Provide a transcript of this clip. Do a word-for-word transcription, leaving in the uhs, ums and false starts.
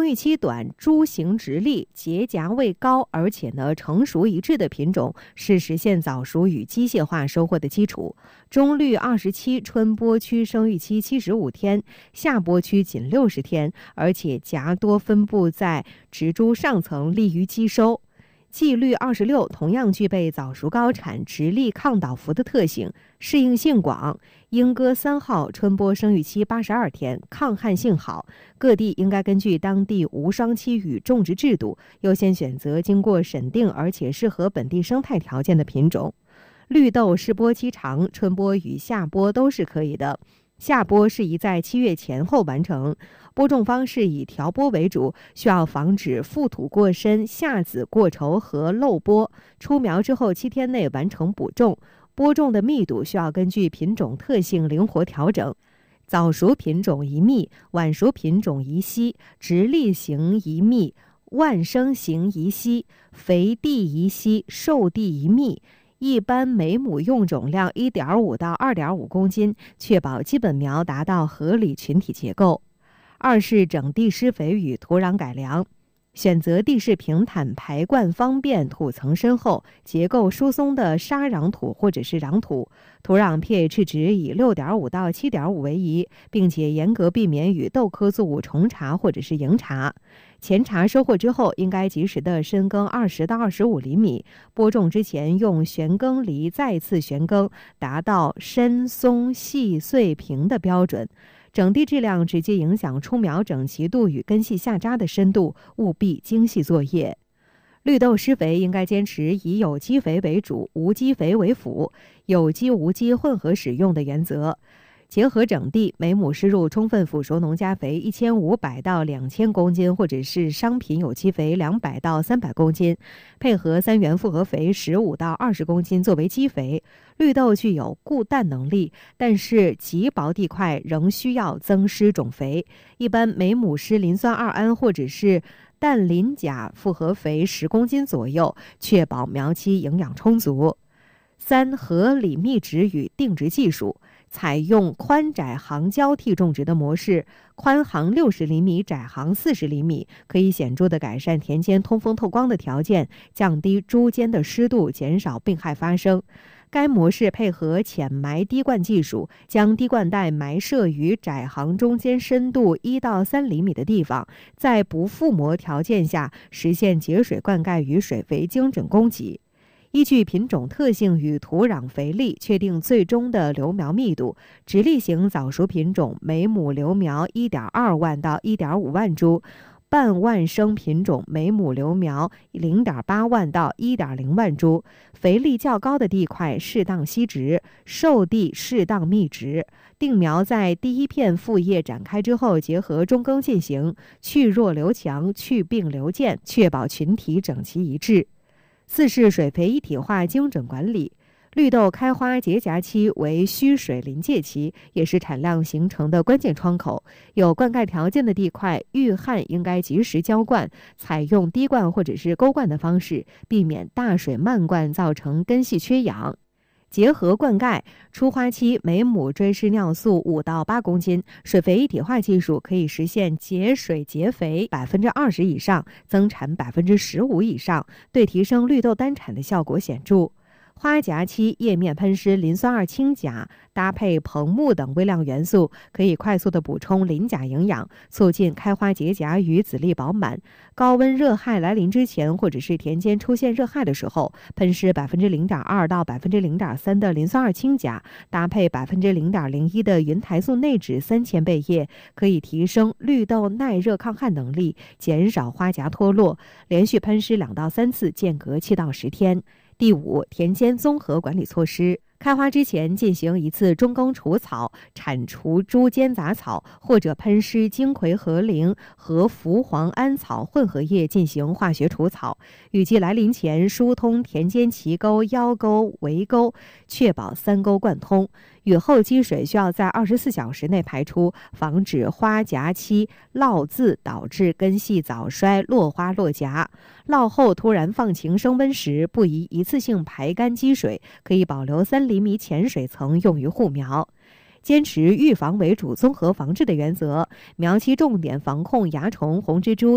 育期短、株形直立、结荚位高，而且呢成熟一致的品种是实现早熟与机械化收获的基础。中绿二十七春播区生育期七十五天，夏播区仅六十天，而且荚多分布在植株上层，利于机收。季绿二十六同样具备早熟高产、直立抗倒伏的特性，适应性广。莺歌三号春播生育期八十二天，抗旱性好。各地应该根据当地无霜期与种植制度，优先选择经过审定而且适合本地生态条件的品种。绿豆试播期长，春播与夏播都是可以的。夏播适宜在七月前后完成，播种方式以调播为主，需要防止覆土过深、夏籽过稠和漏播。出苗之后七天内完成补种，播种的密度需要根据品种特性灵活调整。早熟品种宜密，晚熟品种宜稀，直立型宜密，万生型宜稀，肥地宜稀，瘦地宜密。一般每亩用种量 一点五到二点五公斤，确保基本苗达到合理群体结构。二是整地施肥与土壤改良，选择地势平坦、排灌方便、土层深厚、结构疏松的沙壤土或者是壤土，土壤 pH 值以 六点五到七点五为宜，并且严格避免与豆科作物重茬或者是迎茬。前茬收获之后，应该及时的深耕二十到二十五厘米，播种之前用旋耕犁再次旋耕，达到深松细碎平的标准。整地质量直接影响出苗整齐度与根系下扎的深度，务必精细作业。绿豆施肥应该坚持以有机肥为主，无机肥为辅，有机无机混合使用的原则。结合整地，每亩施入充分腐熟农家肥一千五百到两千公斤，或者是商品有机肥两百到三百公斤，配合三元复合肥十五到二十公斤作为基肥。绿豆具有固氮能力，但是极薄地块仍需要增施种肥，一般每亩施磷酸二铵或者是氮磷钾复合肥十公斤左右，确保苗期营养充足。三、合理密植与定植技术，采用宽窄行交替种植的模式，宽行六十厘米，窄行四十厘米，可以显著地改善田间通风透光的条件，降低株间的湿度，减少病害发生。该模式配合浅埋滴灌技术，将滴灌带埋设于窄行中间深度一到三厘米的地方，在不覆膜条件下实现节水灌溉与水肥精准供给。依据品种特性与土壤肥力，确定最终的留苗密度。直立型早熟品种每亩留苗 一点二万到一点五万株，半万生品种每亩留苗 零点八万到一点零万株。肥力较高的地块适当稀植，瘦地适当密植。定苗在第一片复叶展开之后，结合中耕进行，去弱留强，去病留健，确保群体整齐一致。四是水培一体化精准管理。绿豆开花结荚期为需水临界期，也是产量形成的关键窗口。有灌溉条件的地块，遇旱应该及时浇灌，采用滴灌或者是沟灌的方式，避免大水漫灌造成根系缺氧。结合灌溉，初花期每亩追施尿素五到八公斤，水肥一体化技术可以实现节水节肥百分之二十以上，增产百分之十五以上，对提升绿豆单产的效果显著。花荚期叶面喷施磷酸二氢钾，搭配硼钼等微量元素，可以快速的补充磷钾营养，促进开花结荚与籽粒饱满。高温热害来临之前，或者是田间出现热害的时候，喷施百分之零点二到百分之零点三的磷酸二氢钾，搭配百分之零点零一的云台素内酯三千倍液，可以提升绿豆耐热抗旱能力，减少花荚脱落。连续喷施两到三次，间隔七到十天。第五，田间综合管理措施。开花之前进行一次中耕除草，铲除株间杂草，或者喷施金葵核苓和伏黄胺草混合液进行化学除草。雨季来临前疏通田间齐沟、腰沟、围沟，确保三沟贯通。雨后积水需要在二十四小时内排出，防止花荚期涝渍导致根系早衰、落花落荚。涝后突然放晴升温时，不宜一次性排干积水，可以保留三厘米浅水层用于护苗。坚持预防为主、综合防治的原则，苗期重点防控蚜虫、红蜘蛛、